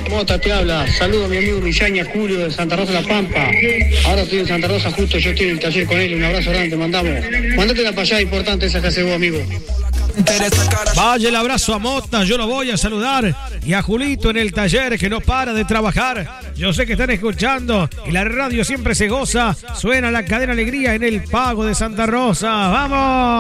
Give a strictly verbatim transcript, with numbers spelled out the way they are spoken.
Mota te habla, saludo a mi amigo Rillaña Julio de Santa Rosa La Pampa. Ahora estoy en Santa Rosa, justo yo estoy en el taller con él, un abrazo grande, te mandamos. Mándate la para allá, importante esa que hace vos, amigo. Vaya el abrazo a Mota, yo lo voy a saludar. Y a Julito en el taller que no para de trabajar. Yo sé que están escuchando y la radio siempre se goza. Suena la cadena Alegría en el Pago de Santa Rosa. ¡Vamos!